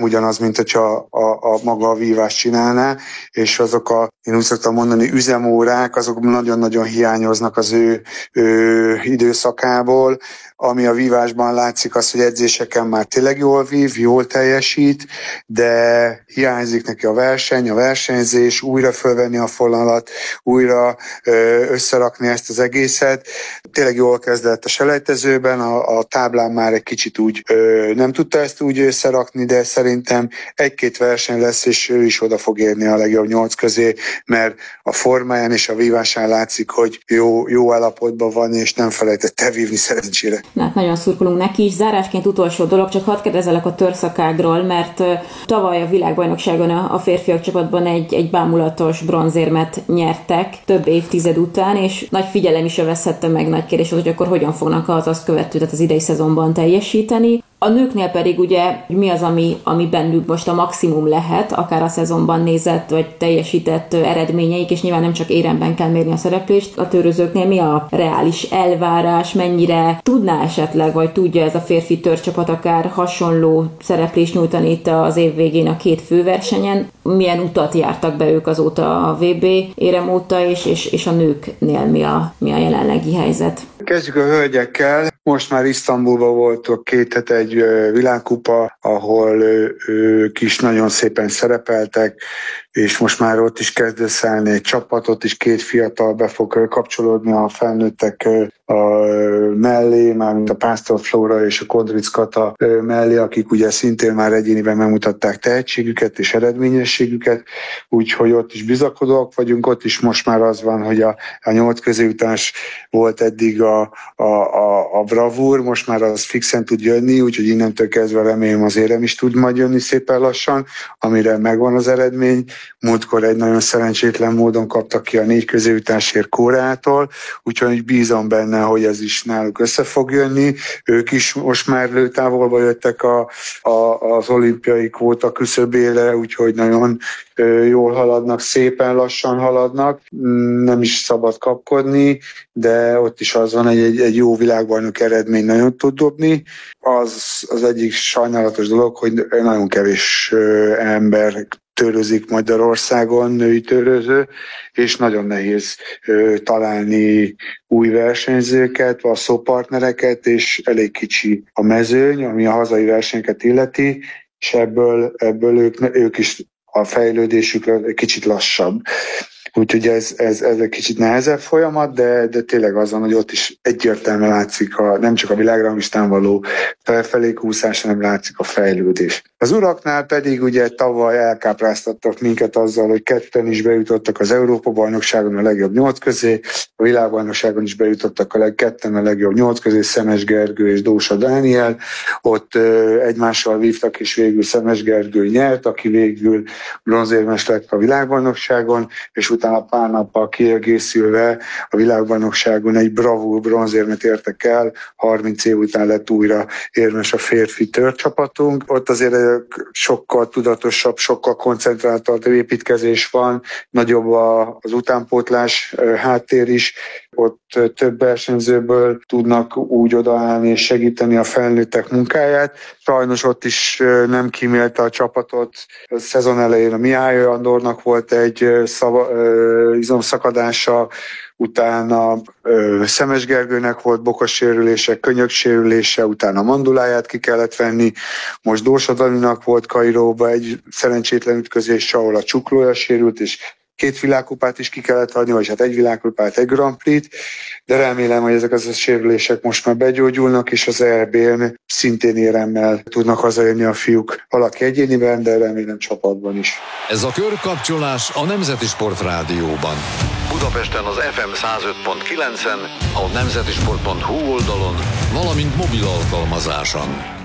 ugyanaz, mint hogyha a maga a vívás csinálná, és azok én úgy szoktam mondani, üzemórák, azok nagyon-nagyon hiányoznak az ő időszakából, ami a vívásban látszik az, hogy edzéseken már tényleg jól vív, jól teljesít, de hiányzik neki a verseny, a versenyzés, újra fölvenni a fonalat, újra összerakni ezt az egészet. Tényleg jól kezdett a selejtezőben, a táblán már egy kicsit úgy nem tudta ezt úgy összerakni, de szerintem egy-két verseny lesz, és ő is oda fog érni a legjobb 8 közé, mert a formáján és a vívásán látszik, hogy jó állapotban van, és nem felejtett elvívni szerencsére. Hát nagyon szurkolunk neki is. Zárásként utolsó dolog, csak hadd kérdezelek a törszakágról, mert tavaly a világbajnokságon a férfiak csapatban egy bámulatos bronzérmet nyertek több évtized után, és nagy figyelem is övezhette meg. Nagy kérdés az, hogy akkor hogyan fognak az azt követő, tehát az idei szezonban teljesíteni. A nőknél pedig ugye mi az, ami bennük most a maximum lehet, akár a szezonban nézett vagy teljesített eredményeik, és nyilván nem csak éremben kell mérni a szereplést. A törőzőknél mi a reális elvárás, mennyire tudná esetleg, vagy tudja ez a férfi törcsapat akár hasonló szereplést nyújtani itt az év végén a 2 főversenyen? Milyen utat jártak be ők azóta a VB érem óta, és a nőknél mi a jelenlegi helyzet? Kezdjük a hölgyekkel. Most már Isztambulban volt 2 hete egy világkupa, ahol ők is nagyon szépen szerepeltek, és most már ott is kezd összeállni egy csapat, ott is 2 fiatal be fog kapcsolódni a felnőttek mellé, mármint a Pásztor Flóra és a Kodric Kata mellé, akik ugye szintén már egyéniben megmutatták tehetségüket és eredményességüket, úgyhogy ott is bizakodóak vagyunk, ott is most már az van, hogy a 8 középutás volt eddig a bravúr, most már az fixen tud jönni, úgyhogy innentől kezdve remélem az érem is tud majd jönni szépen lassan, amire megvan az eredmény. Múltkor egy nagyon szerencsétlen módon kaptak ki a 4 középutásért Kóreától, úgyhogy bízom benne, hogy ez is náluk össze fog jönni. Ők is most már lőtávolba jöttek az olimpiai kvóta küszöbére, úgyhogy nagyon jól haladnak, szépen lassan haladnak, nem is szabad kapkodni, de ott is az van, hogy egy jó világbajnok eredmény nagyon tud dobni. Az egyik sajnálatos dolog, hogy nagyon kevés ember törőzik Magyarországon, női törőző, és nagyon nehéz találni új versenyzőket, partnereket, és elég kicsi a mezőny, ami a hazai versenyeket illeti, és ebből ők is a fejlődésük egy kicsit lassabb. Úgyhogy ez egy kicsit nehezebb folyamat, de tényleg az van, hogy ott is egyértelműen látszik nem csak a világranglistán való felfelé kúszás, hanem látszik a fejlődés. Az uraknál pedig ugye tavaly elkápráztattak minket azzal, hogy 2-en is bejutottak az Európa-bajnokságon a legjobb 8 közé, a világbajnokságon is bejutottak 2-en a legjobb 8 közé, Szemes Gergő és Dósa Dániel. Ott egymással vívtak, és végül Szemes Gergő nyert, aki végül bronzérmes lett a világbajnokságon, és utána pár nappal kiegészülve a világbajnokságon egy bravúr bronzérmet értek el, 30 év után lett újra érmes a férfi törcsapatunk. Ott azért sokkal tudatosabb, sokkal koncentráltabb építkezés van, nagyobb az utánpótlás háttér is, ott több versenyzőből tudnak úgy odaállni és segíteni a felnőttek munkáját. Sajnos ott is nem kímélte a csapatot. A szezon elején a Mihály Andornak volt egy izomszakadása, utána Szemes Gergőnek volt bokassérülése, könyöksérülése, utána manduláját ki kellett venni, most Dósa Daninak volt Kairóba egy szerencsétlen ütközés, ahol a csuklója sérült, és 2 világkupát is ki kellett adni, vagy hát 1 világkupát, 1 Grand Prix-t, de remélem, hogy ezek az sérülések most már begyógyulnak, és az EB-n szintén éremmel tudnak hazajönni a fiúk. Valaki egyéniben, de remélem csapatban is. Ez a körkapcsolás a Nemzeti Sport Rádióban. Budapesten az FM 105.9-en, a nemzetisport.hu oldalon, valamint mobil alkalmazáson.